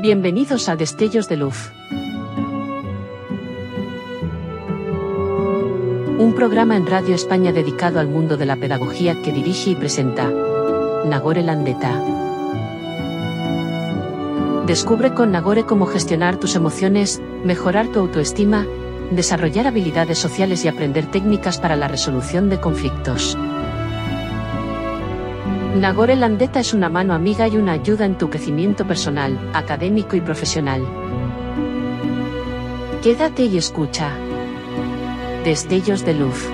Bienvenidos a Destellos de Luz. Un programa en Radio España dedicado al mundo de la pedagogía que dirige y presenta Nagore Landeta. Descubre con Nagore cómo gestionar tus emociones, mejorar tu autoestima, desarrollar habilidades sociales y aprender técnicas para la resolución de conflictos. Nagore Landeta es una mano amiga y una ayuda en tu crecimiento personal, académico y profesional. Quédate y escucha. Destellos de Luz.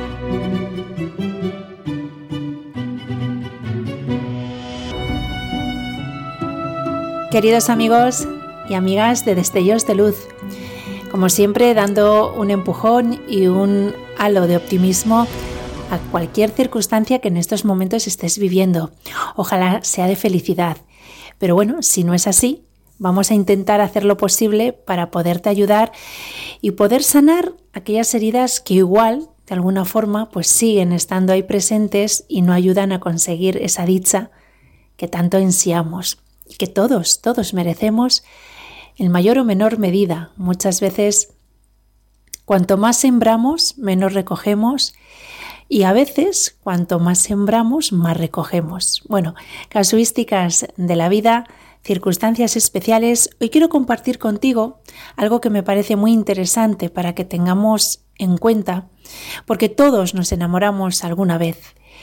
Queridos amigos y amigas de Destellos de Luz, como siempre dando un empujón y un halo de optimismo a cualquier circunstancia que en estos momentos estés viviendo. Ojalá sea de felicidad. Pero bueno, si no es así, vamos a intentar hacer lo posible para poderte ayudar y poder sanar aquellas heridas que igual, de alguna forma, pues siguen estando ahí presentes y no ayudan a conseguir esa dicha que tanto ansiamos y que todos merecemos en mayor o menor medida. Muchas veces, cuanto más sembramos, menos recogemos. Y a veces, cuanto más sembramos, más recogemos. Bueno, casuísticas de la vida, circunstancias especiales. Hoy quiero compartir contigo algo que me parece muy interesante para que tengamos en cuenta, porque todos nos enamoramos alguna vez.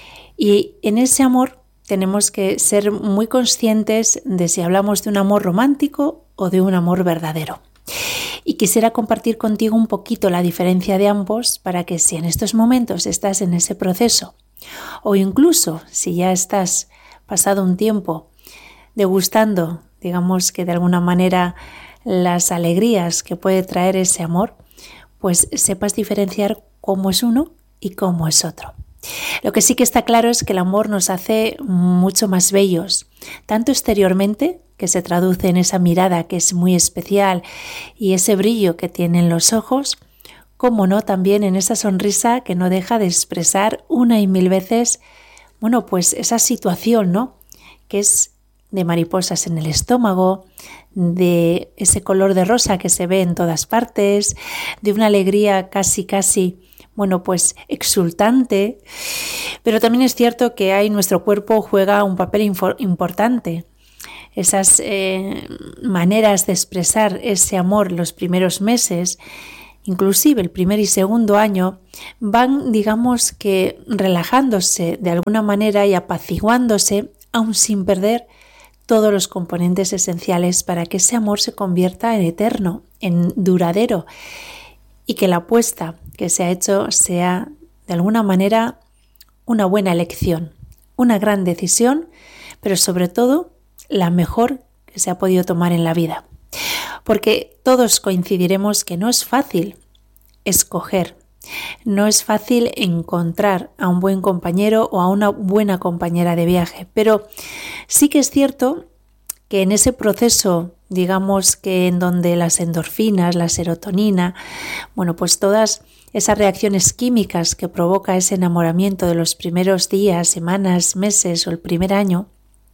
Y en ese amor tenemos que ser muy conscientes de si hablamos de un amor romántico o de un amor verdadero. Y quisiera compartir contigo un poquito la diferencia de ambos para que si en estos momentos estás en ese proceso o incluso si ya estás pasado un tiempo degustando, digamos que de alguna manera, las alegrías que puede traer ese amor, pues sepas diferenciar cómo es uno y cómo es otro. Lo que sí que está claro es que el amor nos hace mucho más bellos, tanto exteriormente, que se traduce en esa mirada que es muy especial y ese brillo que tienen los ojos, como no también en esa sonrisa que no deja de expresar una y mil veces, bueno, pues esa situación, ¿no? Que es de mariposas en el estómago, de ese color de rosa que se ve en todas partes, de una alegría casi, bueno, pues exultante. Pero también es cierto que ahí nuestro cuerpo juega un papel importante. Esas maneras de expresar ese amor los primeros meses, inclusive el primer y segundo año, van, digamos que relajándose de alguna manera y apaciguándose, aun sin perder todos los componentes esenciales para que ese amor se convierta en eterno, en duradero, y que la apuesta que se ha hecho sea, de alguna manera, una buena elección, una gran decisión, pero sobre todo la mejor que se ha podido tomar en la vida. Porque todos coincidiremos que no es fácil escoger, no es fácil encontrar a un buen compañero o a una buena compañera de viaje, pero sí que es cierto que en ese proceso, digamos que en donde las endorfinas, la serotonina, bueno, pues todas esas reacciones químicas que provoca ese enamoramiento de los primeros días, semanas, meses o el primer año,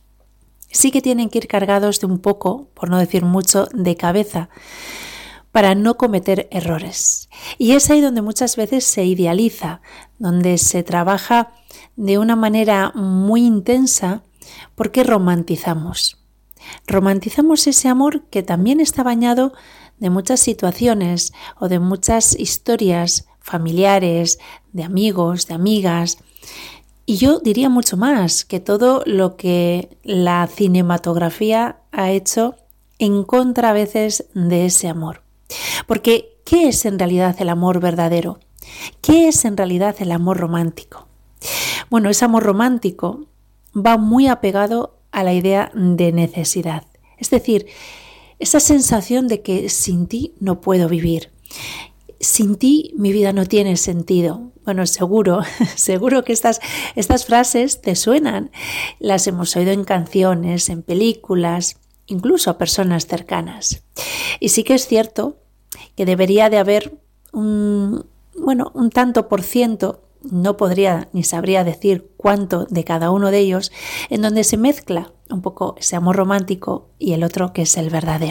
sí que tienen que ir cargados de un poco, por no decir mucho, de cabeza, para no cometer errores. Y es ahí donde muchas veces se idealiza, donde se trabaja de una manera muy intensa, porque romantizamos. Romantizamos ese amor que también está bañado de muchas situaciones o de muchas historias familiares, de amigos, de amigas. Y yo diría mucho más, que todo lo que la cinematografía ha hecho en contra a veces de ese amor. Porque, ¿qué es en realidad el amor verdadero? ¿Qué es en realidad el amor romántico? Bueno, ese amor romántico va muy apegado a la idea de necesidad. Es decir, esa sensación de que sin ti no puedo vivir. Sin ti mi vida no tiene sentido. Bueno, seguro que estas frases te suenan. Las hemos oído en canciones, en películas, incluso a personas cercanas. Y sí que es cierto que debería de haber un tanto por ciento, no podría ni sabría decir cuánto de cada uno de ellos, en donde se mezcla un poco ese amor romántico y el otro que es el verdadero.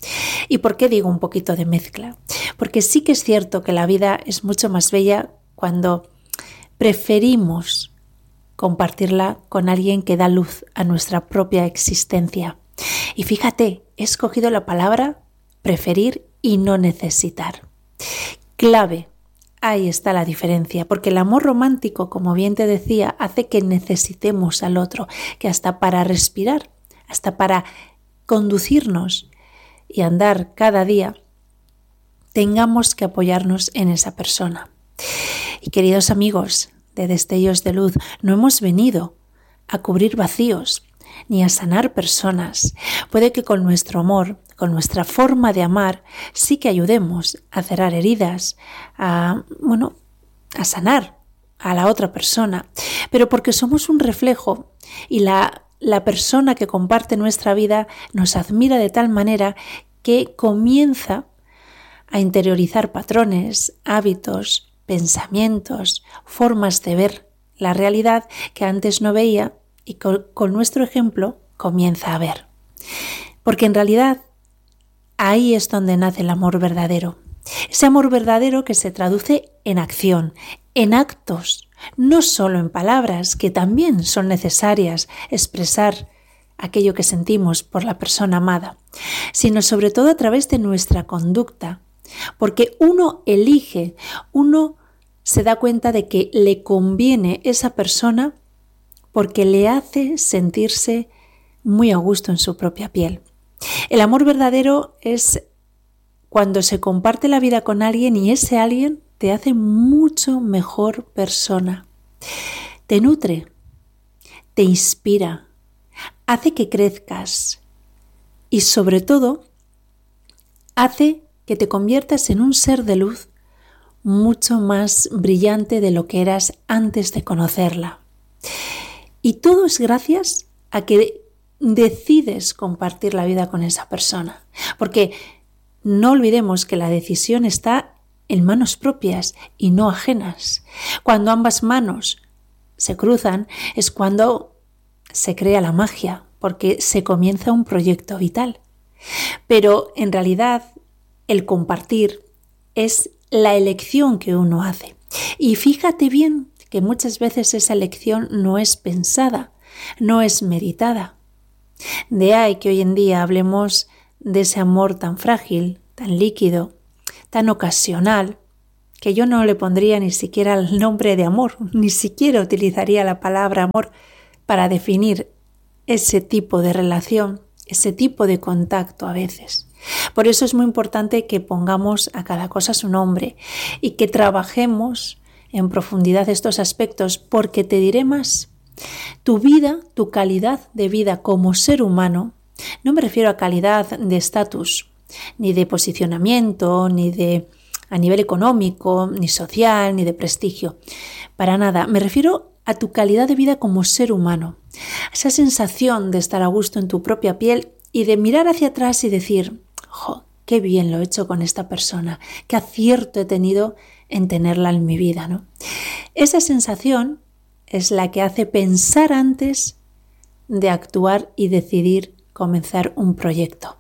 ¿Y por qué digo un poquito de mezcla? Porque sí que es cierto que la vida es mucho más bella cuando preferimos compartirla con alguien que da luz a nuestra propia existencia. Y fíjate, he escogido la palabra preferir y no necesitar. Clave, ahí está la diferencia, porque el amor romántico, como bien te decía, hace que necesitemos al otro, que hasta para respirar, hasta para conducirnos y andar cada día, tengamos que apoyarnos en esa persona. Y queridos amigos de Destellos de Luz, no hemos venido a cubrir vacíos ni a sanar personas. Puede que con nuestro amor, con nuestra forma de amar, sí que ayudemos a cerrar heridas, a sanar a la otra persona, pero porque somos un reflejo y la persona que comparte nuestra vida nos admira de tal manera que comienza a interiorizar patrones, hábitos, pensamientos, formas de ver la realidad que antes no veía y con nuestro ejemplo comienza a ver. Porque en realidad ahí es donde nace el amor verdadero. Ese amor verdadero que se traduce en acción, en actos, no solo en palabras, que también son necesarias expresar aquello que sentimos por la persona amada, sino sobre todo a través de nuestra conducta. Porque uno elige, uno se da cuenta de que le conviene esa persona porque le hace sentirse muy a gusto en su propia piel. El amor verdadero es cuando se comparte la vida con alguien y ese alguien te hace mucho mejor persona. Te nutre, te inspira, hace que crezcas y sobre todo hace que te conviertas en un ser de luz mucho más brillante de lo que eras antes de conocerla. Y todo es gracias a que decides compartir la vida con esa persona. Porque no olvidemos que la decisión está en manos propias y no ajenas. Cuando ambas manos se cruzan es cuando se crea la magia, porque se comienza un proyecto vital. Pero en realidad el compartir es la elección que uno hace. Y fíjate bien que muchas veces esa elección no es pensada, no es meditada. De ahí que hoy en día hablemos de ese amor tan frágil, tan líquido, tan ocasional, que yo no le pondría ni siquiera el nombre de amor, ni siquiera utilizaría la palabra amor para definir ese tipo de relación, ese tipo de contacto a veces. Por eso es muy importante que pongamos a cada cosa su nombre y que trabajemos en profundidad estos aspectos, porque te diré más. Tu vida, tu calidad de vida como ser humano, no me refiero a calidad de estatus, ni de posicionamiento, ni de a nivel económico, ni social, ni de prestigio. Para nada, me refiero a tu calidad de vida como ser humano. Esa sensación de estar a gusto en tu propia piel y de mirar hacia atrás y decir, qué bien lo he hecho con esta persona, qué acierto he tenido en tenerla en mi vida, ¿no? Esa sensación es la que hace pensar antes de actuar y decidir comenzar un proyecto.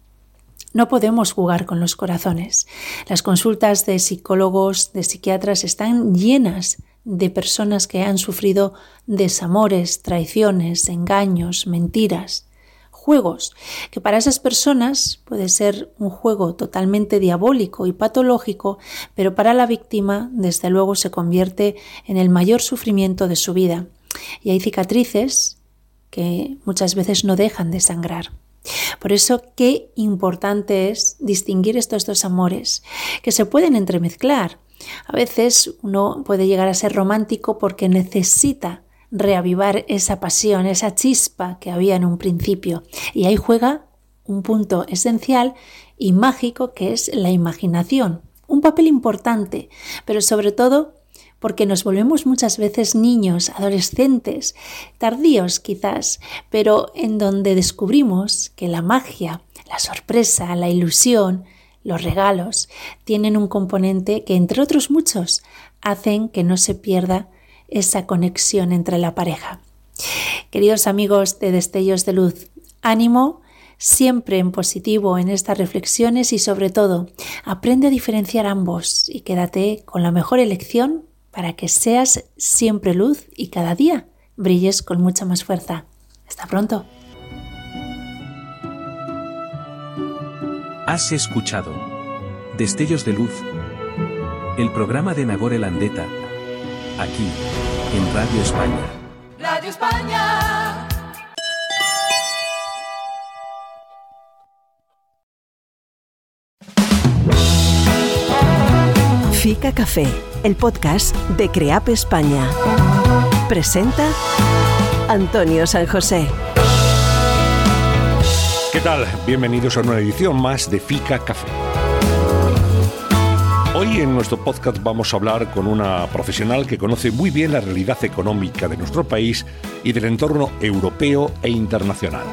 No podemos jugar con los corazones. Las consultas de psicólogos, de psiquiatras están llenas de personas que han sufrido desamores, traiciones, engaños, mentiras, juegos, que para esas personas puede ser un juego totalmente diabólico y patológico, pero para la víctima, desde luego, se convierte en el mayor sufrimiento de su vida. Y hay cicatrices que muchas veces no dejan de sangrar. Por eso, qué importante es distinguir estos dos amores, que se pueden entremezclar. A veces uno puede llegar a ser romántico porque necesita reavivar esa pasión, esa chispa que había en un principio. Y ahí juega un punto esencial y mágico que es la imaginación. Un papel importante, pero sobre todo porque nos volvemos muchas veces niños, adolescentes, tardíos quizás, pero en donde descubrimos que la magia, la sorpresa, la ilusión, los regalos tienen un componente que, entre otros muchos, hacen que no se pierda esa conexión entre la pareja. Queridos amigos de Destellos de Luz, ánimo, siempre en positivo en estas reflexiones y sobre todo, aprende a diferenciar ambos y quédate con la mejor elección para que seas siempre luz y cada día brilles con mucha más fuerza. Hasta pronto. Has escuchado Destellos de Luz, el programa de Nagore Landeta, aquí en Radio España. Radio España. Fica Café, el podcast de CREAP España. Presenta Antonio San José. ¿Qué tal? Bienvenidos a una edición más de Fica Café. Hoy en nuestro podcast vamos a hablar con una profesional que conoce muy bien la realidad económica de nuestro país y del entorno europeo e internacional.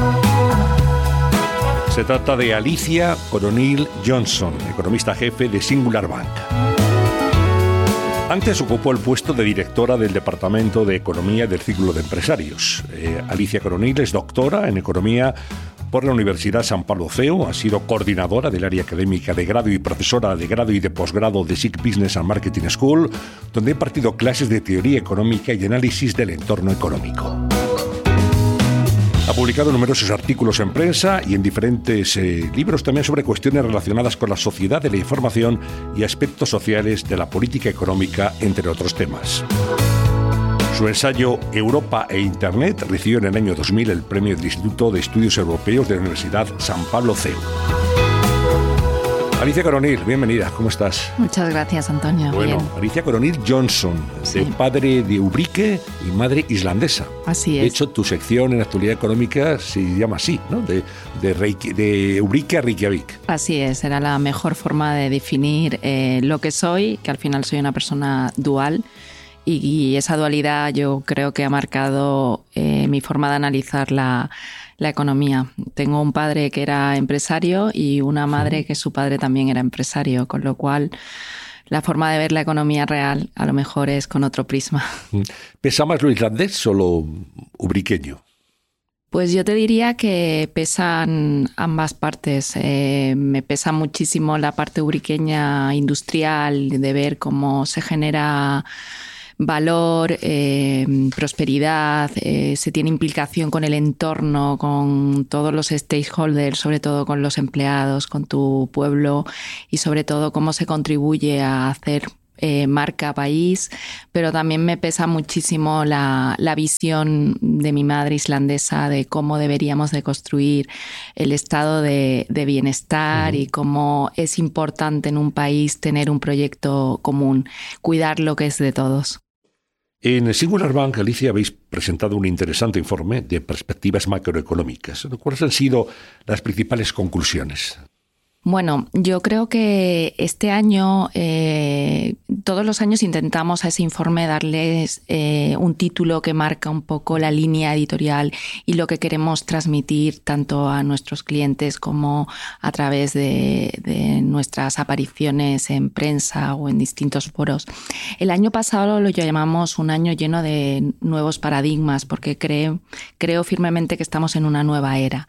Se trata de Alicia Coronil Johnson, economista jefe de Singular Bank. Antes ocupó el puesto de directora del Departamento de Economía del Círculo de Empresarios. Alicia Coronil es doctora en Economía por la Universidad San Pablo CEU, ha sido coordinadora del área académica de grado y profesora de grado y de posgrado de SIC Business and Marketing School, donde ha impartido clases de teoría económica y análisis del entorno económico. Ha publicado numerosos artículos en prensa y en diferentes libros también sobre cuestiones relacionadas con la sociedad de la información y aspectos sociales de la política económica, entre otros temas. Su ensayo Europa e Internet recibió en el año 2000 el premio del Instituto de Estudios Europeos de la Universidad San Pablo CEU. Alicia Coronil, bienvenida, ¿cómo estás? Muchas gracias, Antonio. Bueno, bien. Alicia Coronil Johnson, sí. De padre de Ubrique y madre islandesa. Así es. De hecho, tu sección en actualidad económica se llama así, ¿no? De Ubrique a Reykjavik. Así es, era la mejor forma de definir lo que soy, que al final soy una persona dual. Y esa dualidad yo creo que ha marcado mi forma de analizar la economía. Tengo un padre que era empresario y una madre que su padre también era empresario, con lo cual la forma de ver la economía real a lo mejor es con otro prisma. ¿Pesa más lo islandés o lo ubriqueño? Pues yo te diría que pesan ambas partes. Me pesa muchísimo la parte ubriqueña industrial, de ver cómo se genera valor, prosperidad, se tiene implicación con el entorno, con todos los stakeholders, sobre todo con los empleados, con tu pueblo y sobre todo cómo se contribuye a hacer marca país, pero también me pesa muchísimo la visión de mi madre islandesa de cómo deberíamos de construir el estado de bienestar y cómo es importante en un país tener un proyecto común, cuidar lo que es de todos. En Singular Bank, Alicia, habéis presentado un interesante informe de perspectivas macroeconómicas. ¿Cuáles han sido las principales conclusiones? Bueno, yo creo que este año, todos los años intentamos a ese informe darles un título que marca un poco la línea editorial y lo que queremos transmitir tanto a nuestros clientes como a través de nuestras apariciones en prensa o en distintos foros. El año pasado lo llamamos un año lleno de nuevos paradigmas porque creo firmemente que estamos en una nueva era,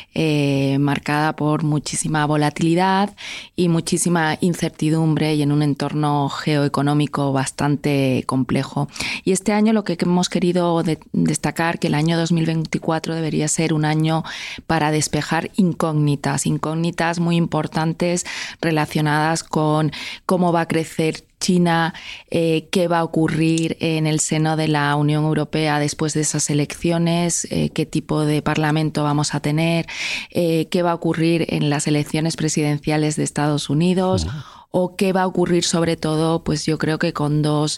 marcada por muchísima volatilidad y muchísima incertidumbre y en un entorno geoeconómico bastante complejo. Y este año lo que hemos querido destacar que el año 2024 debería ser un año para despejar incógnitas muy importantes relacionadas con cómo va a crecer China, qué va a ocurrir en el seno de la Unión Europea después de esas elecciones, qué tipo de parlamento vamos a tener, qué va a ocurrir en las elecciones presidenciales de Estados Unidos. O qué va a ocurrir sobre todo, pues yo creo que con dos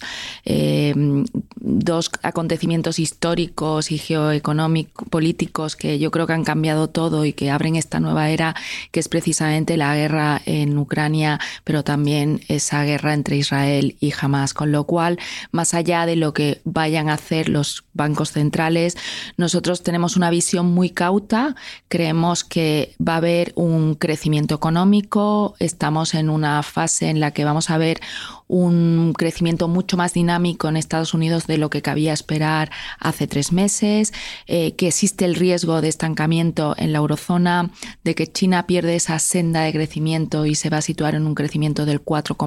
acontecimientos históricos y geoeconómicos, políticos que yo creo que han cambiado todo y que abren esta nueva era, que es precisamente la guerra en Ucrania, pero también esa guerra entre Israel y Hamás. Con lo cual, más allá de lo que vayan a hacer los bancos centrales, nosotros tenemos una visión muy cauta, creemos que va a haber un crecimiento económico, estamos en una fase fase en la que vamos a ver un crecimiento mucho más dinámico en Estados Unidos de lo que cabía esperar hace 3 meses, que existe el riesgo de estancamiento en la eurozona, de que China pierde esa senda de crecimiento y se va a situar en un crecimiento del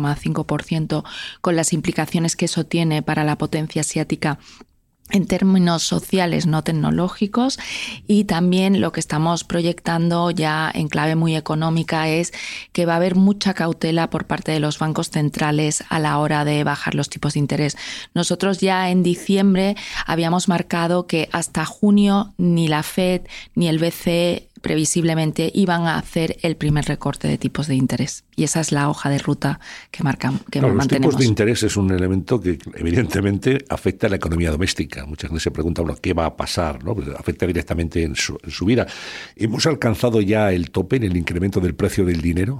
4,5%, con las implicaciones que eso tiene para la potencia asiática en términos sociales, no tecnológicos, y también lo que estamos proyectando ya en clave muy económica es que va a haber mucha cautela por parte de los bancos centrales a la hora de bajar los tipos de interés. Nosotros ya en diciembre habíamos marcado que hasta junio ni la FED ni el BCE previsiblemente iban a hacer el primer recorte de tipos de interés. Y esa es la hoja de ruta que mantenemos. Los tipos de interés es un elemento que evidentemente afecta a la economía doméstica. Muchas veces se pregunta, bueno, ¿qué va a pasar? ¿No? Pues afecta directamente en su vida. ¿Hemos alcanzado ya el tope en el incremento del precio del dinero?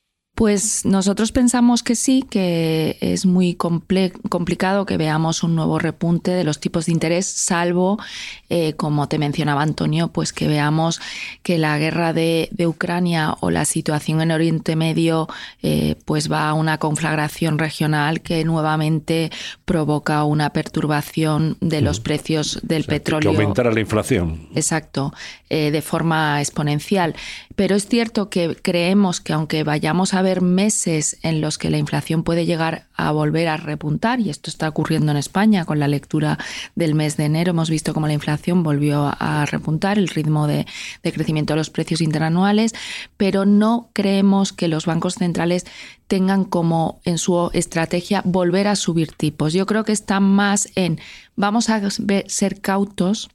Pues nosotros pensamos que sí, que es muy complicado que veamos un nuevo repunte de los tipos de interés, salvo, como te mencionaba Antonio, pues que veamos que la guerra de Ucrania o la situación en Oriente Medio pues va a una conflagración regional que nuevamente provoca una perturbación de los precios del petróleo. Que aumentara la inflación. Exacto, de forma exponencial. Pero es cierto que creemos que aunque vayamos a ver meses en los que la inflación puede llegar a volver a repuntar, y esto está ocurriendo en España con la lectura del mes de enero, hemos visto cómo la inflación volvió a repuntar, el ritmo de crecimiento de los precios interanuales, pero no creemos que los bancos centrales tengan como en su estrategia volver a subir tipos. Yo creo que está más en vamos a ser cautos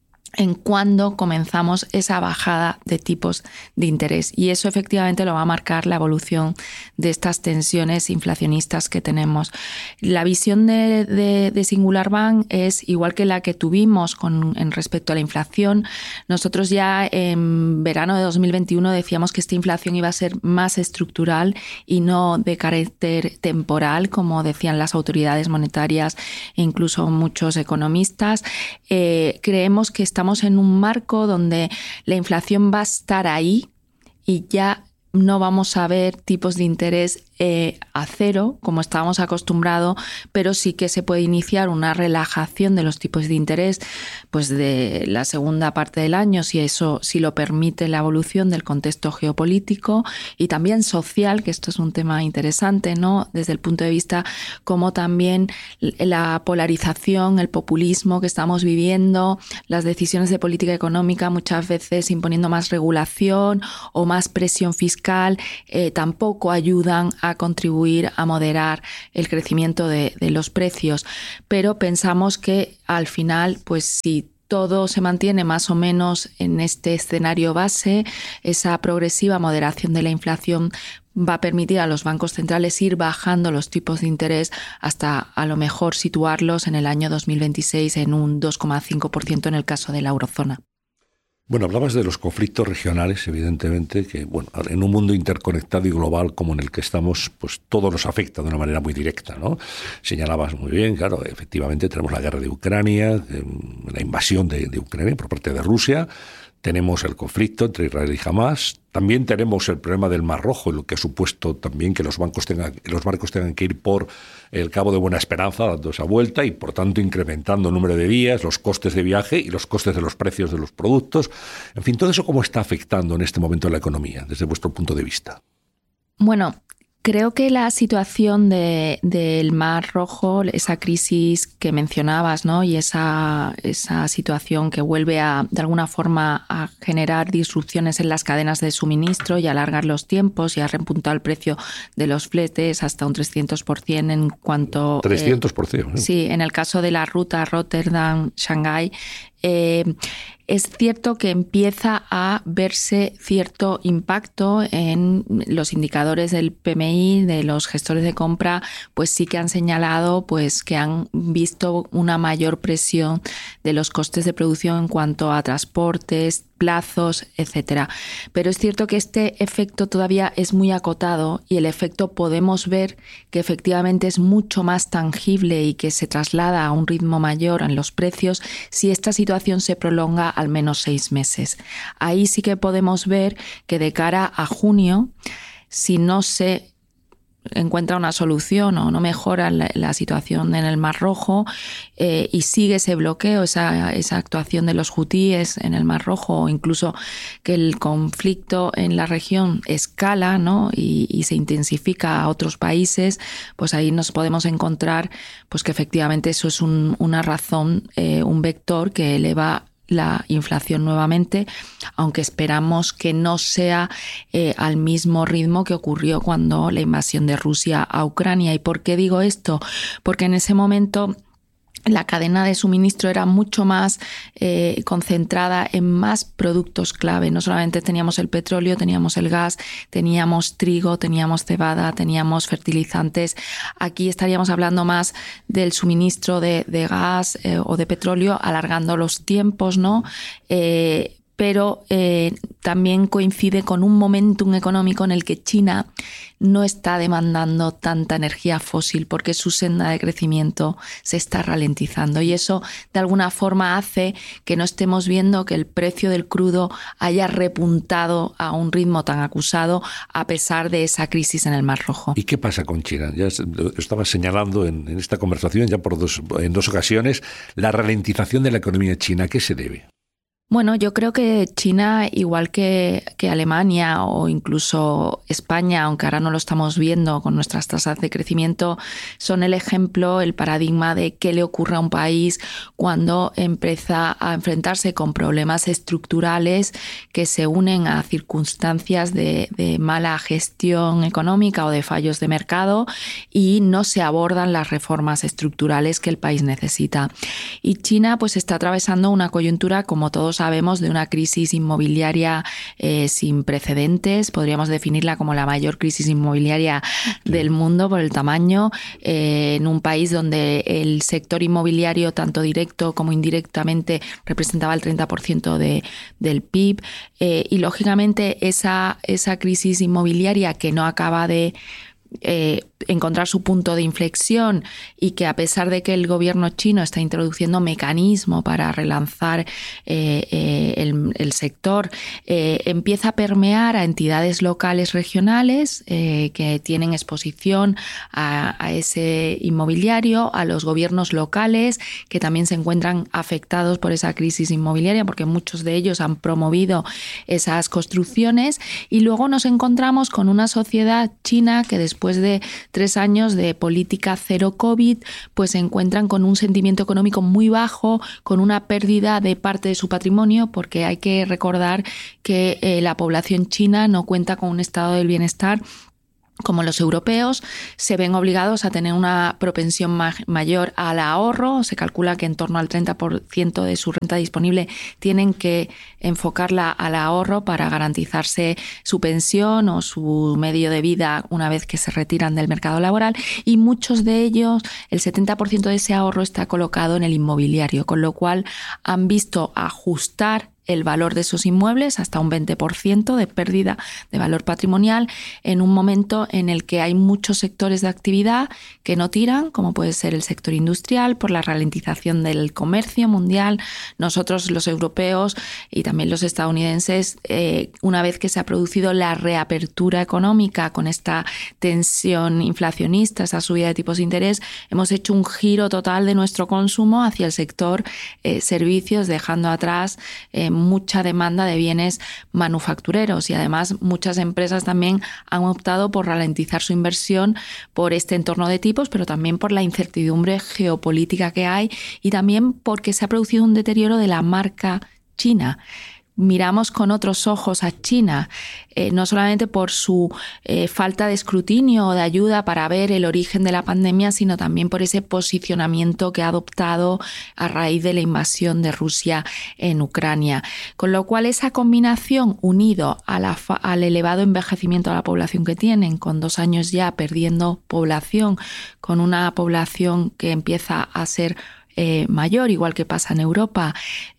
en cuándo comenzamos esa bajada de tipos de interés. Y eso efectivamente lo va a marcar la evolución de estas tensiones inflacionistas que tenemos. La visión de Singular Bank es igual que la que tuvimos en respecto a la inflación. Nosotros ya en verano de 2021 decíamos que esta inflación iba a ser más estructural y no de carácter temporal, como decían las autoridades monetarias e incluso muchos economistas. Creemos que estamos en un marco donde la inflación va a estar ahí y ya no vamos a ver tipos de interés a cero, como estábamos acostumbrados, pero sí que se puede iniciar una relajación de los tipos de interés pues de la segunda parte del año, si lo permite la evolución del contexto geopolítico y también social, que esto es un tema interesante, ¿no? Desde el punto de vista como también la polarización, el populismo que estamos viviendo, las decisiones de política económica muchas veces imponiendo más regulación o más presión fiscal, tampoco ayudan a contribuir a moderar el crecimiento de los precios, pero pensamos que al final, pues si todo se mantiene más o menos en este escenario base, esa progresiva moderación de la inflación va a permitir a los bancos centrales ir bajando los tipos de interés hasta a lo mejor situarlos en el año 2026 en un 2,5% en el caso de la eurozona. Bueno, hablabas de los conflictos regionales, evidentemente, que bueno, en un mundo interconectado y global como en el que estamos, pues todo nos afecta de una manera muy directa, ¿no? Señalabas muy bien, claro, efectivamente tenemos la guerra de Ucrania, la invasión de Ucrania por parte de Rusia, tenemos el conflicto entre Israel y Hamás, también tenemos el problema del Mar Rojo, lo que ha supuesto también que los barcos tengan que ir por el Cabo de Buena Esperanza dando esa vuelta y por tanto incrementando el número de días, los costes de viaje y los costes de los precios de los productos. En fin, todo eso ¿cómo está afectando en este momento la economía desde vuestro punto de vista? Bueno, creo que la situación del Mar Rojo, esa crisis que mencionabas, ¿no? Y esa situación que vuelve de alguna forma a generar disrupciones en las cadenas de suministro y alargar los tiempos y ha repuntado el precio de los fletes hasta un 300% en cuanto... 300%. Sí, en el caso de la ruta Rotterdam-Shanghái, es cierto que empieza a verse cierto impacto en los indicadores del PMI, de los gestores de compra, pues sí que han señalado pues que han visto una mayor presión de los costes de producción en cuanto a transportes, plazos, etcétera. Pero es cierto que este efecto todavía es muy acotado y el efecto podemos ver que efectivamente es mucho más tangible y que se traslada a un ritmo mayor en los precios si esta situación se prolonga al menos 6 meses. Ahí sí que podemos ver que de cara a junio, si no se encuentra una solución o no mejora la situación en el Mar Rojo y sigue ese bloqueo, esa actuación de los hutíes en el Mar Rojo, o incluso que el conflicto en la región escala, ¿no? y se intensifica a otros países, pues ahí nos podemos encontrar pues que efectivamente eso es una razón, un vector que eleva la inflación nuevamente, aunque esperamos que no sea al mismo ritmo que ocurrió cuando la invasión de Rusia a Ucrania. ¿Y por qué digo esto? Porque en ese momento la cadena de suministro era mucho más concentrada en más productos clave. No solamente teníamos el petróleo, teníamos el gas, teníamos trigo, teníamos cebada, teníamos fertilizantes. Aquí estaríamos hablando más del suministro de gas o de petróleo, alargando los tiempos, ¿no? Pero también coincide con un momentum económico en el que China no está demandando tanta energía fósil porque su senda de crecimiento se está ralentizando, y eso de alguna forma hace que no estemos viendo que el precio del crudo haya repuntado a un ritmo tan acusado a pesar de esa crisis en el Mar Rojo. ¿Y qué pasa con China? Ya lo estaba señalando en esta conversación ya en dos ocasiones, la ralentización de la economía china. ¿A qué se debe? Bueno, yo creo que China, igual que Alemania o incluso España, aunque ahora no lo estamos viendo con nuestras tasas de crecimiento, son el ejemplo, el paradigma de qué le ocurre a un país cuando empieza a enfrentarse con problemas estructurales que se unen a circunstancias de mala gestión económica o de fallos de mercado y no se abordan las reformas estructurales que el país necesita. Y China pues está atravesando una coyuntura, como todos sabemos, de una crisis inmobiliaria sin precedentes. Podríamos definirla como la mayor crisis inmobiliaria del mundo por el tamaño, en un país donde el sector inmobiliario, tanto directo como indirectamente, representaba el 30% del PIB. Y lógicamente esa crisis inmobiliaria que no acaba de encontrar su punto de inflexión, y que a pesar de que el gobierno chino está introduciendo mecanismos para relanzar el sector, empieza a permear a entidades locales regionales que tienen exposición a ese inmobiliario, a los gobiernos locales que también se encuentran afectados por esa crisis inmobiliaria porque muchos de ellos han promovido esas construcciones, y luego nos encontramos con una sociedad china que después de 3 años de política cero COVID, pues se encuentran con un sentimiento económico muy bajo, con una pérdida de parte de su patrimonio, porque hay que recordar que la población china no cuenta con un estado del bienestar como los europeos. Se ven obligados a tener una propensión mayor al ahorro. Se calcula que en torno al 30% de su renta disponible tienen que enfocarla al ahorro para garantizarse su pensión o su medio de vida una vez que se retiran del mercado laboral, y muchos de ellos, el 70% de ese ahorro está colocado en el inmobiliario, con lo cual han visto ajustar el valor de esos inmuebles hasta un 20% de pérdida de valor patrimonial en un momento en el que hay muchos sectores de actividad que no tiran, como puede ser el sector industrial, por la ralentización del comercio mundial. Nosotros, los europeos y también los estadounidenses, una vez que se ha producido la reapertura económica con esta tensión inflacionista, esa subida de tipos de interés, hemos hecho un giro total de nuestro consumo hacia el sector servicios, dejando atrás mucha demanda de bienes manufactureros, y además muchas empresas también han optado por ralentizar su inversión por este entorno de tipos, pero también por la incertidumbre geopolítica que hay, y también porque se ha producido un deterioro de la marca China. Miramos con otros ojos a China, no solamente por su falta de escrutinio o de ayuda para ver el origen de la pandemia, sino también por ese posicionamiento que ha adoptado a raíz de la invasión de Rusia en Ucrania. Con lo cual, esa combinación, unido al elevado envejecimiento de la población que tienen, con 2 años ya perdiendo población, con una población que empieza a ser mayor, igual que pasa en Europa,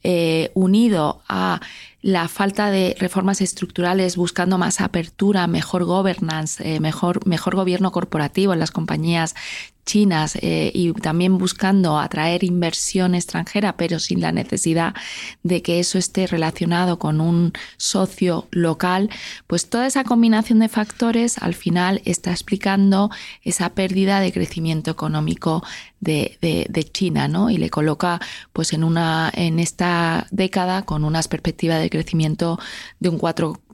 unido a la falta de reformas estructurales, buscando más apertura, mejor governance, mejor gobierno corporativo en las compañías chinas y también buscando atraer inversión extranjera, pero sin la necesidad de que eso esté relacionado con un socio local, pues toda esa combinación de factores al final está explicando esa pérdida de crecimiento económico de China, ¿no? Y le coloca pues en esta década con unas perspectivas de crecimiento de un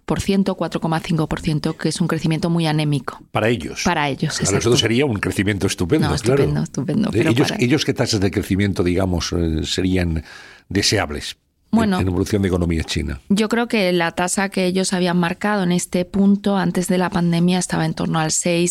4,5%, que es un crecimiento muy anémico. Para ellos. Para ellos, Para nosotros sería un crecimiento estupendo, no, claro. Estupendo. Ellos, ¿qué tasas de crecimiento, digamos, serían deseables? Bueno, en evolución de economía china. Yo creo que la tasa que ellos habían marcado en este punto antes de la pandemia estaba en torno al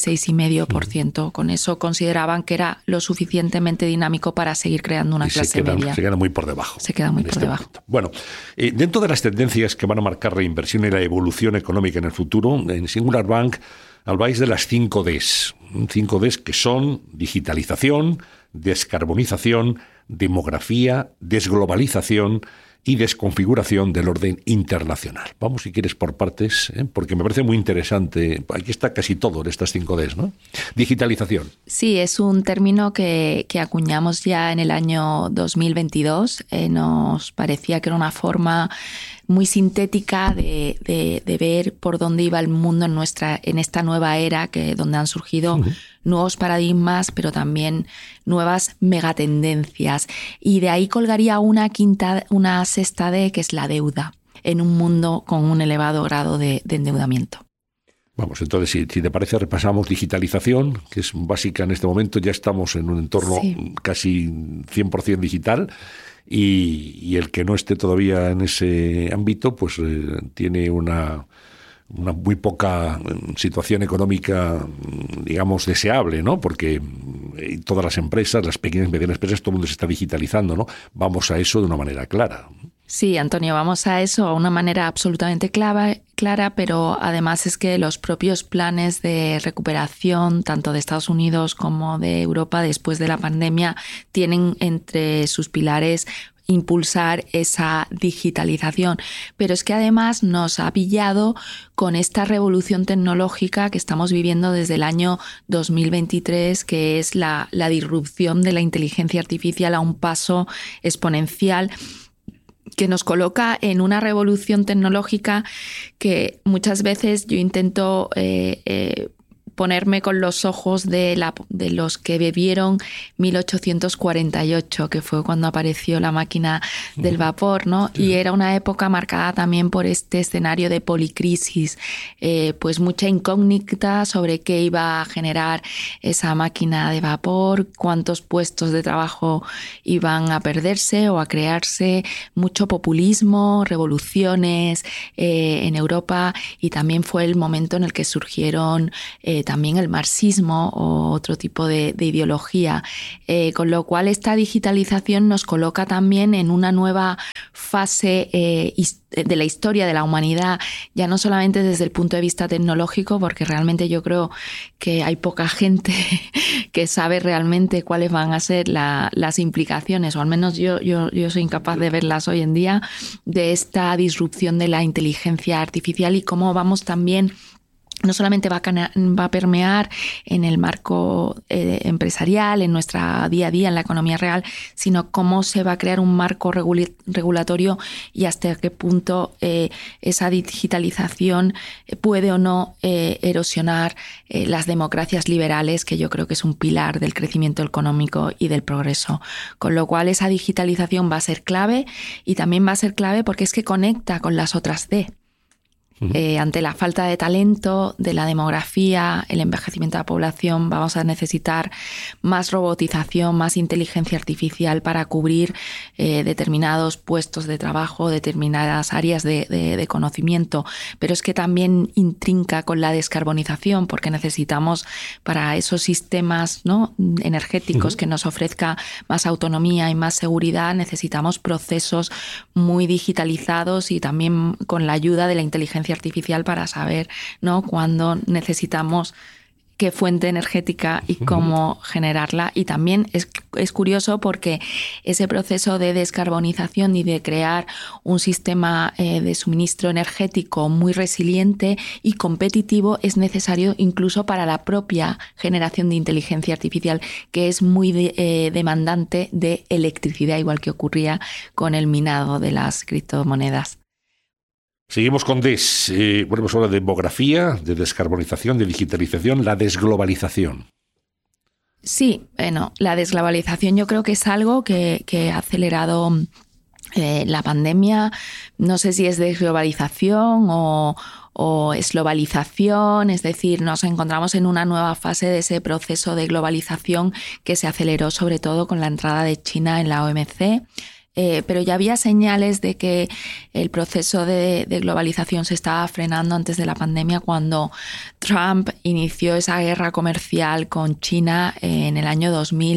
6,5%. Con eso consideraban que era lo suficientemente dinámico para seguir creando una clase media. Se queda muy por debajo. Se queda muy por debajo. Punto. Bueno, dentro de las tendencias que van a marcar la inversión y la evolución económica en el futuro, en Singular Bank habláis de las 5 Ds. 5 Ds que son digitalización, descarbonización, demografía, desglobalización y desconfiguración del orden internacional. Vamos, si quieres, por partes, porque me parece muy interesante. Aquí está casi todo en estas 5 Ds, ¿no? Digitalización. Sí, es un término que acuñamos ya en el año 2022. Nos parecía que era una forma muy sintética de ver por dónde iba el mundo en esta nueva era, donde han surgido nuevos paradigmas, pero también nuevas megatendencias. Y de ahí colgaría una sexta D, que es la deuda, en un mundo con un elevado grado de endeudamiento. Vamos, entonces, si te parece, repasamos digitalización, que es básica en este momento. Ya estamos en un entorno casi 100% digital. Y el que no esté todavía en ese ámbito, pues tiene una muy poca situación económica, digamos, deseable, ¿no? Porque todas las empresas, las pequeñas y medianas empresas, todo el mundo se está digitalizando, ¿no? Vamos a eso de una manera clara. Sí, Antonio, vamos a eso de una manera absolutamente clara, pero además es que los propios planes de recuperación, tanto de Estados Unidos como de Europa después de la pandemia, tienen entre sus pilares impulsar esa digitalización. Pero es que además nos ha pillado con esta revolución tecnológica que estamos viviendo desde el año 2023, que es la disrupción de la inteligencia artificial a un paso exponencial, que nos coloca en una revolución tecnológica que muchas veces yo intento ponerme con los ojos de los que vivieron 1848, que fue cuando apareció la máquina del vapor, ¿no? Y era una época marcada también por este escenario de policrisis, pues mucha incógnita sobre qué iba a generar esa máquina de vapor, cuántos puestos de trabajo iban a perderse o a crearse, mucho populismo, revoluciones en Europa, y también fue el momento en el que surgieron también el marxismo o otro tipo de ideología, con lo cual esta digitalización nos coloca también en una nueva fase de la historia de la humanidad, ya no solamente desde el punto de vista tecnológico, porque realmente yo creo que hay poca gente que sabe realmente cuáles van a ser las implicaciones, o al menos yo soy incapaz de verlas hoy en día, de esta disrupción de la inteligencia artificial y cómo vamos también. No solamente va a permear en el marco empresarial, en nuestra día a día, en la economía real, sino cómo se va a crear un marco regulatorio y hasta qué punto esa digitalización puede o no erosionar las democracias liberales, que yo creo que es un pilar del crecimiento económico y del progreso. Con lo cual esa digitalización va a ser clave, y también va a ser clave porque es que conecta con las otras D. Ante la falta de talento, de la demografía, el envejecimiento de la población, vamos a necesitar más robotización, más inteligencia artificial para cubrir determinados puestos de trabajo, determinadas áreas de conocimiento. Pero es que también intrinca con la descarbonización, porque necesitamos para esos sistemas, ¿no?, energéticos que nos ofrezca más autonomía y más seguridad, necesitamos procesos muy digitalizados y también con la ayuda de la inteligencia artificial para saber, ¿no?, cuándo necesitamos qué fuente energética y cómo generarla. Y también es curioso porque ese proceso de descarbonización y de crear un sistema de suministro energético muy resiliente y competitivo es necesario incluso para la propia generación de inteligencia artificial, que es muy demandante de electricidad, igual que ocurría con el minado de las criptomonedas. Seguimos con volvemos ahora de demografía, de descarbonización, de digitalización, la desglobalización. Sí, bueno, la desglobalización yo creo que es algo que ha acelerado la pandemia. No sé si es desglobalización o es globalización, es decir, nos encontramos en una nueva fase de ese proceso de globalización que se aceleró sobre todo con la entrada de China en la OMC. Pero ya había señales de que el proceso de globalización se estaba frenando antes de la pandemia, cuando Trump inició esa guerra comercial con China en el año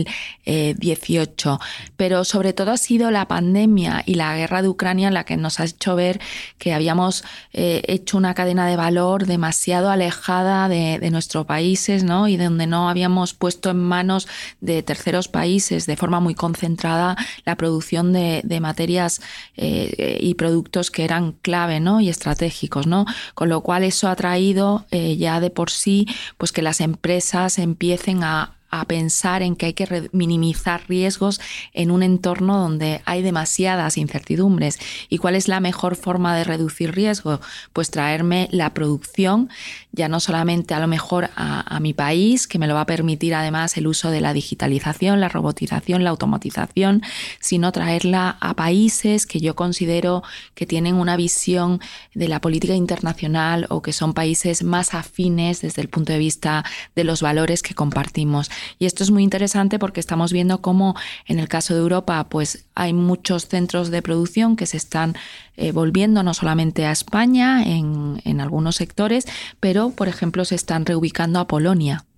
2018. Pero sobre todo ha sido la pandemia y la guerra de Ucrania la que nos ha hecho ver que habíamos hecho una cadena de valor demasiado alejada de nuestros países, ¿no? Y donde no habíamos puesto en manos de terceros países de forma muy concentrada la producción de materias y productos que eran clave, ¿no? Y estratégicos, ¿no? Con lo cual eso ha traído ya de por sí pues que las empresas empiecen a pensar en que hay que minimizar riesgos en un entorno donde hay demasiadas incertidumbres. ¿Y cuál es la mejor forma de reducir riesgo? Pues traerme la producción, ya no solamente a lo mejor a mi país, que me lo va a permitir además el uso de la digitalización, la robotización, la automatización, sino traerla a países que yo considero que tienen una visión de la política internacional o que son países más afines desde el punto de vista de los valores que compartimos. Y esto es muy interesante porque estamos viendo cómo en el caso de Europa pues hay muchos centros de producción que se están volviendo no solamente a España en algunos sectores, pero por ejemplo se están reubicando a Polonia.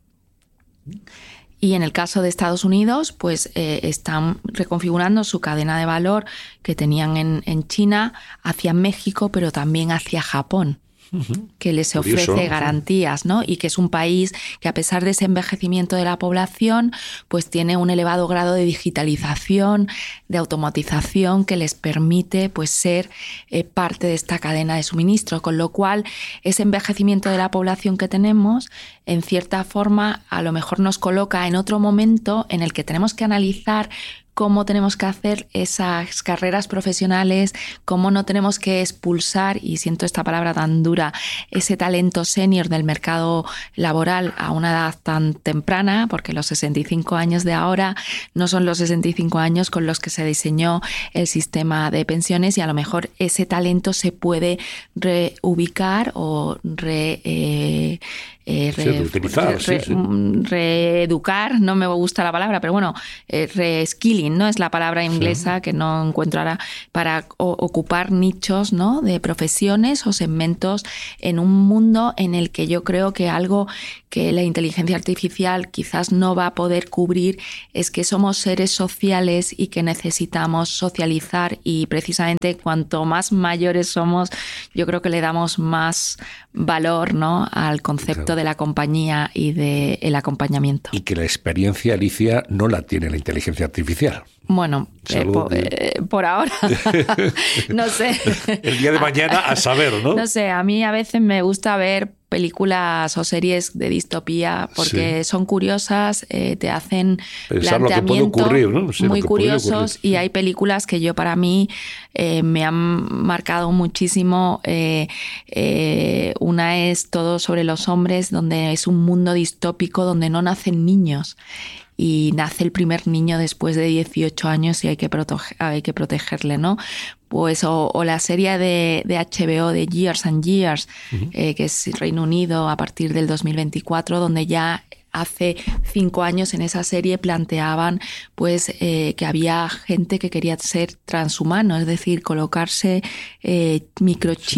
Y en el caso de Estados Unidos, pues están reconfigurando su cadena de valor que tenían en China hacia México, pero también hacia Japón, que les ofrece garantías, ¿no? Y que es un país que, a pesar de ese envejecimiento de la población, pues tiene un elevado grado de digitalización, de automatización, que les permite pues ser parte de esta cadena de suministro, con lo cual ese envejecimiento de la población que tenemos, en cierta forma, a lo mejor nos coloca en otro momento en el que tenemos que analizar cómo tenemos que hacer esas carreras profesionales, cómo no tenemos que expulsar, y siento esta palabra tan dura, ese talento senior del mercado laboral a una edad tan temprana, porque los 65 años de ahora no son los 65 años con los que se diseñó el sistema de pensiones, y a lo mejor ese talento se puede reubicar o reeducar, no me gusta la palabra, pero bueno, reskilling, ¿no? Es la palabra inglesa que no encuentro ahora, para ocupar nichos, ¿no? De profesiones o segmentos en un mundo en el que yo creo que algo que la inteligencia artificial quizás no va a poder cubrir es que somos seres sociales y que necesitamos socializar, y precisamente cuanto más mayores somos, yo creo que le damos más valor, ¿no? Al concepto de la compañía y del acompañamiento. Y que la experiencia, Alicia, no la tiene la inteligencia artificial. Bueno, por ahora, no sé. El día de mañana a saber, ¿no? No sé, a mí a veces me gusta ver películas o series de distopía porque son curiosas, te hacen pensar planteamientos ocurrir, ¿no? muy curiosos, y hay películas que yo, para mí, me han marcado muchísimo. Una es Todo sobre los hombres, donde es un mundo distópico donde no nacen niños. Y nace el primer niño después de 18 años y hay que protegerle, ¿no? Pues o la serie de HBO de Years and Years, que es Reino Unido a partir del 2024, donde ya hace 5 años en esa serie planteaban pues que había gente que quería ser transhumano, es decir, colocarse microchips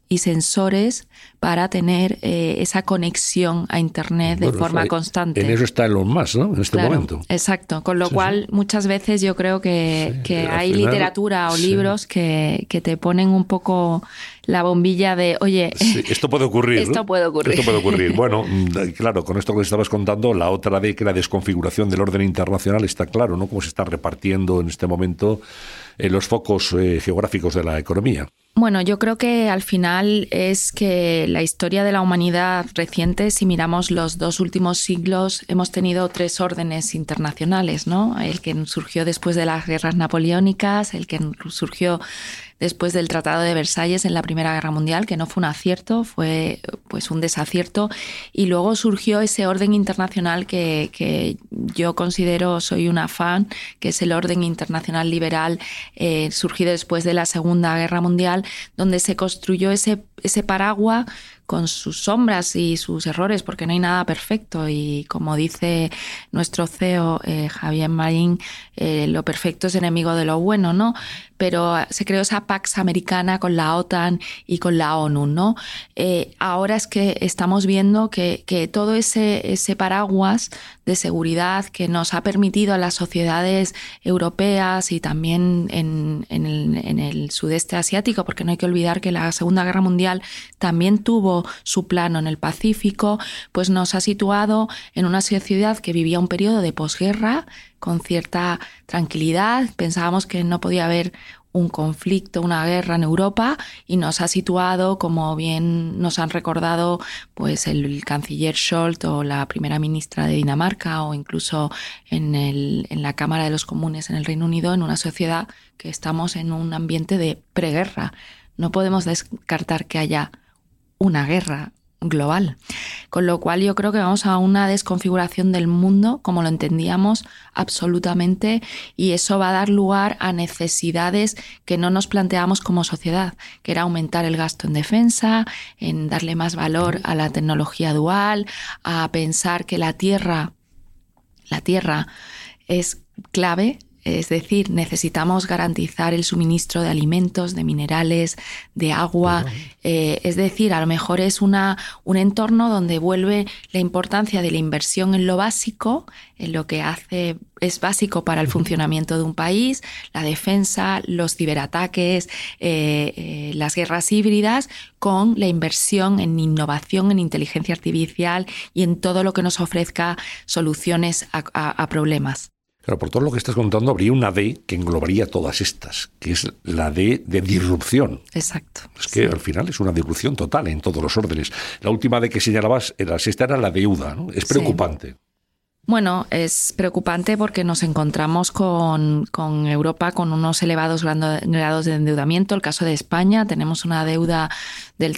y sensores para tener esa conexión a Internet de forma constante. En eso está Elon Musk, ¿no? En este momento. Exacto. Con lo cual, muchas veces yo creo que hay literatura o libros que te ponen un poco la bombilla de, oye, esto puede ocurrir. Esto puede ocurrir. Bueno, claro, con esto que estabas contando, la otra de que la desconfiguración del orden internacional está claro, ¿no? Cómo se está repartiendo en este momento los focos geográficos de la economía. Bueno, yo creo que al final es que la historia de la humanidad reciente, si miramos los 2 últimos siglos, hemos tenido 3 órdenes internacionales, ¿no? El que surgió después de las guerras napoleónicas, el que surgió después del Tratado de Versalles en la Primera Guerra Mundial, que no fue un acierto, fue pues un desacierto, y luego surgió ese orden internacional que yo considero, soy una fan, que es el orden internacional liberal surgido después de la Segunda Guerra Mundial, donde se construyó ese paraguas con sus sombras y sus errores, porque no hay nada perfecto, y como dice nuestro CEO Javier Marín, lo perfecto es enemigo de lo bueno, ¿no? Pero se creó esa Pax Americana con la OTAN y con la ONU, ¿no? Ahora es que estamos viendo que todo ese paraguas de seguridad que nos ha permitido a las sociedades europeas y también en el sudeste asiático, porque no hay que olvidar que la Segunda Guerra Mundial también tuvo su plano en el Pacífico, pues nos ha situado en una sociedad que vivía un periodo de posguerra con cierta tranquilidad. Pensábamos que no podía haber un conflicto, una guerra en Europa, y nos ha situado, como bien nos han recordado pues el canciller Scholz o la primera ministra de Dinamarca, o incluso en la Cámara de los Comunes en el Reino Unido, en una sociedad que estamos en un ambiente de preguerra. No podemos descartar que haya una guerra global. Con lo cual yo creo que vamos a una desconfiguración del mundo como lo entendíamos absolutamente, y eso va a dar lugar a necesidades que no nos planteamos como sociedad, que era aumentar el gasto en defensa, en darle más valor a la tecnología dual, a pensar que la tierra es clave. Es decir, necesitamos garantizar el suministro de alimentos, de minerales, de agua. Es decir, a lo mejor es un entorno donde vuelve la importancia de la inversión en lo básico, en lo que es básico para el funcionamiento de un país, la defensa, los ciberataques, las guerras híbridas, con la inversión en innovación, en inteligencia artificial y en todo lo que nos ofrezca soluciones a problemas. Claro, por todo lo que estás contando, habría una D que englobaría todas estas, que es la D de disrupción. Exacto. Es que al final es una disrupción total en todos los órdenes. La última D que señalabas, la sexta, era la deuda, ¿no? Es preocupante. Sí. Bueno, es preocupante porque nos encontramos con Europa con unos elevados grados de endeudamiento. El caso de España, tenemos una deuda del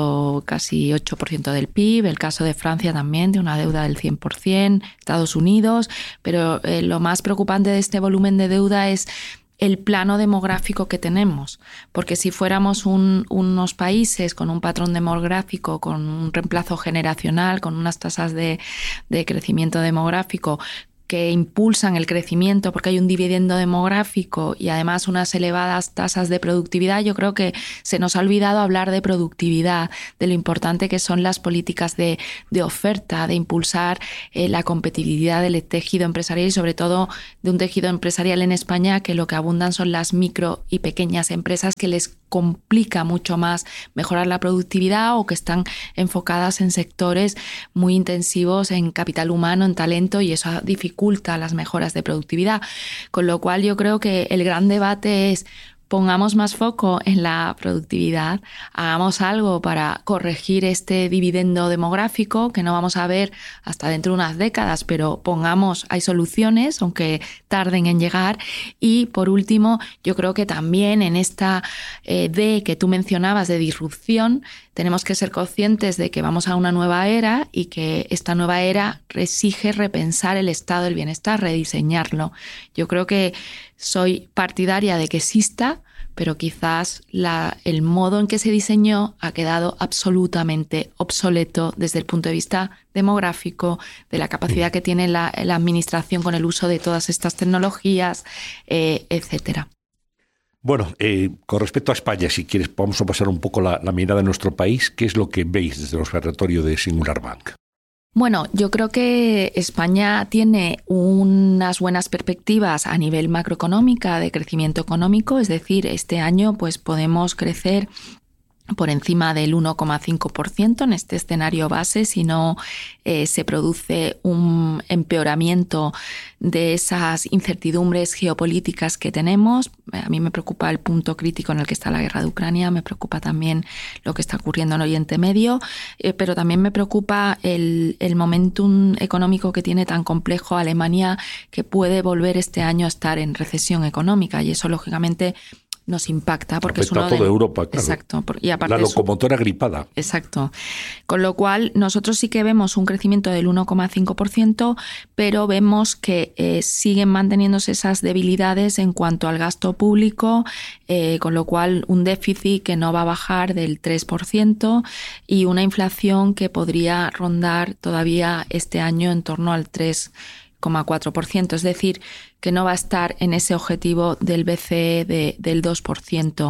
casi 8% del PIB. El caso de Francia también, de una deuda del 100%. Estados Unidos. Pero lo más preocupante de este volumen de deuda es el plano demográfico que tenemos, porque si fuéramos unos países con un patrón demográfico, con un reemplazo generacional, con unas tasas de crecimiento demográfico que impulsan el crecimiento porque hay un dividendo demográfico y además unas elevadas tasas de productividad, yo creo que se nos ha olvidado hablar de productividad, de lo importante que son las políticas de oferta, de impulsar la competitividad del tejido empresarial y sobre todo de un tejido empresarial en España que lo que abundan son las micro y pequeñas empresas que les complica mucho más mejorar la productividad o que están enfocadas en sectores muy intensivos en capital humano, en talento, y eso dificulta las mejoras de productividad. Con lo cual yo creo que el gran debate es: pongamos más foco en la productividad, hagamos algo para corregir este dividendo demográfico que no vamos a ver hasta dentro de unas décadas, pero hay soluciones, aunque tarden en llegar. Y por último, yo creo que también en esta D que tú mencionabas de disrupción, tenemos que ser conscientes de que vamos a una nueva era y que esta nueva era exige repensar el estado del bienestar, rediseñarlo. Yo creo que soy partidaria de que exista, pero quizás el modo en que se diseñó ha quedado absolutamente obsoleto desde el punto de vista demográfico, de la capacidad que tiene la administración con el uso de todas estas tecnologías, etcétera. Bueno, con respecto a España, si quieres, vamos a pasar un poco la mirada de nuestro país. ¿Qué es lo que veis desde el observatorio de Singular Bank? Bueno, yo creo que España tiene unas buenas perspectivas a nivel macroeconómica de crecimiento económico, es decir, este año pues podemos crecer por encima del 1,5% en este escenario base, si no se produce un empeoramiento de esas incertidumbres geopolíticas que tenemos. A mí me preocupa el punto crítico en el que está la guerra de Ucrania, me preocupa también lo que está ocurriendo en Oriente Medio, pero también me preocupa el momentum económico que tiene tan complejo Alemania, que puede volver este año a estar en recesión económica, y eso lógicamente nos impacta porque afecta es uno a toda Europa, claro. Exacto. Y aparte la locomotora gripada. Exacto. Con lo cual, nosotros sí que vemos un crecimiento del 1,5%, pero vemos que siguen manteniéndose esas debilidades en cuanto al gasto público, con lo cual un déficit que no va a bajar del 3% y una inflación que podría rondar todavía este año en torno al 3,4%, es decir, que no va a estar en ese objetivo del BCE del 2%.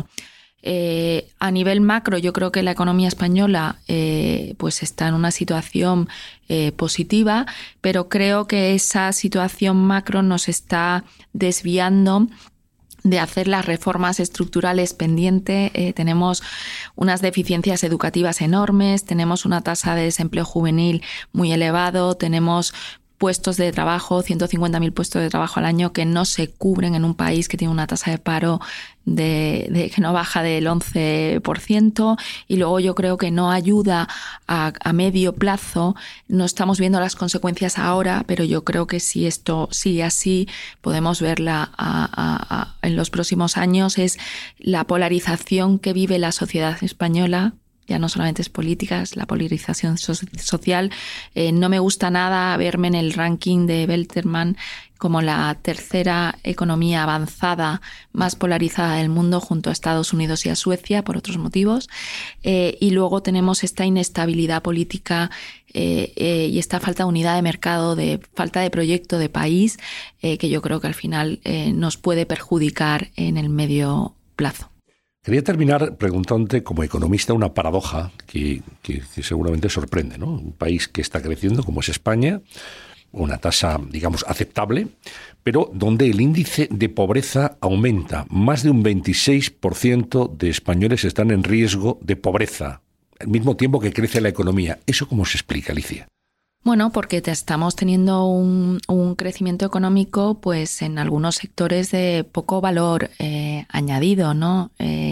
A nivel macro, yo creo que la economía española pues está en una situación positiva, pero creo que esa situación macro nos está desviando de hacer las reformas estructurales pendientes. Tenemos unas deficiencias educativas enormes, tenemos una tasa de desempleo juvenil muy elevado, tenemos puestos de trabajo, 150.000 puestos de trabajo al año que no se cubren en un país que tiene una tasa de paro que no baja del 11%, y luego yo creo que no ayuda a medio plazo. No estamos viendo las consecuencias ahora, pero yo creo que si esto sigue así, podemos verla en los próximos años. Es la polarización que vive la sociedad española. Ya no solamente es política, es la polarización social. No me gusta nada verme en el ranking de Belterman como la tercera economía avanzada más polarizada del mundo, junto a Estados Unidos y a Suecia, por otros motivos. Y luego tenemos esta inestabilidad política y esta falta de unidad de mercado, de falta de proyecto de país, que yo creo que al final nos puede perjudicar en el medio plazo. Quería terminar preguntándote, como economista, una paradoja que seguramente sorprende, ¿no? Un país que está creciendo, como es España, una tasa, digamos, aceptable, pero donde el índice de pobreza aumenta. Más de un 26% de españoles están en riesgo de pobreza, al mismo tiempo que crece la economía. ¿Eso cómo se explica, Alicia? Bueno, porque estamos teniendo un crecimiento económico pues en algunos sectores de poco valor añadido, ¿no?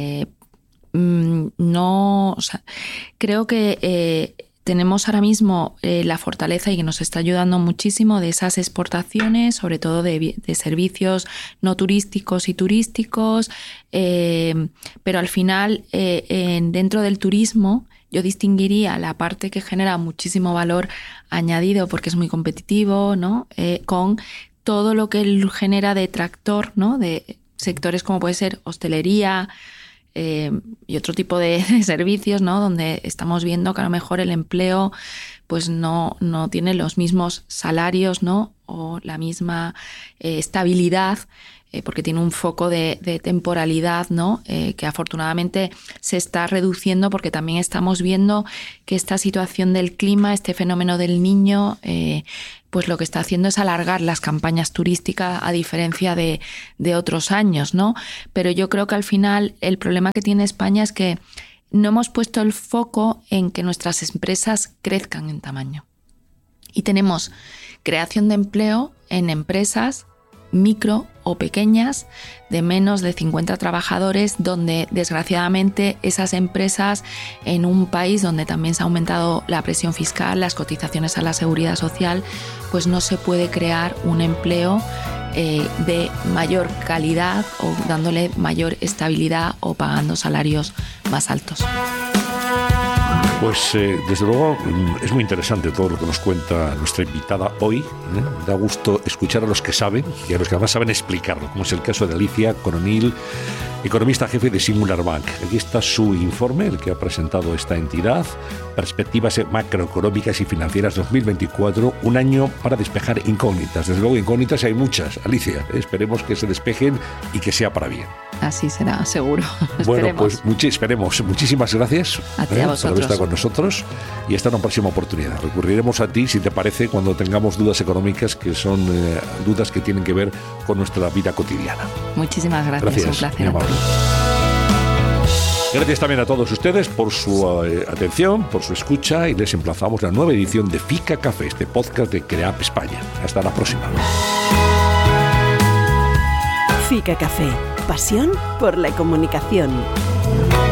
O sea, creo que tenemos ahora mismo la fortaleza, y que nos está ayudando muchísimo, de esas exportaciones, sobre todo de servicios no turísticos y turísticos, pero al final dentro del turismo yo distinguiría la parte que genera muchísimo valor añadido porque es muy competitivo, ¿no? Con todo lo que él genera de tractor, ¿no? De sectores como puede ser hostelería y otro tipo de servicios, ¿no? Donde estamos viendo que a lo mejor el empleo pues no tiene los mismos salarios, ¿no? O la misma estabilidad, porque tiene un foco de temporalidad, ¿no? Que afortunadamente se está reduciendo, porque también estamos viendo que esta situación del clima, este fenómeno del Niño, pues lo que está haciendo es alargar las campañas turísticas, a diferencia de otros años, ¿no? Pero yo creo que al final el problema que tiene España es que no hemos puesto el foco en que nuestras empresas crezcan en tamaño. Y tenemos creación de empleo en empresas micro o pequeñas de menos de 50 trabajadores, donde desgraciadamente esas empresas, en un país donde también se ha aumentado la presión fiscal, las cotizaciones a la seguridad social, pues no se puede crear un empleo de mayor calidad o dándole mayor estabilidad o pagando salarios más altos. Pues desde luego es muy interesante todo lo que nos cuenta nuestra invitada hoy. Da gusto escuchar a los que saben y a los que además saben explicarlo, como es el caso de Alicia Coronil, economista jefe de Singular Bank. Aquí está su informe, el que ha presentado esta entidad, Perspectivas macroeconómicas y financieras 2024, un año para despejar incógnitas. Desde luego incógnitas hay muchas, Alicia. Esperemos que se despejen y que sea para bien. Así será, seguro. Bueno, pues esperemos. Muchísimas gracias por haber estado con nosotros y hasta una próxima oportunidad. Recurriremos a ti, si te parece, cuando tengamos dudas económicas, que son dudas que tienen que ver con nuestra vida cotidiana. Muchísimas gracias. Un placer. Muy amable. Gracias también a todos ustedes por su atención, por su escucha, y les emplazamos a la nueva edición de Fica Café, este podcast de CREAP España. Hasta la próxima. Fica Café, pasión por la comunicación.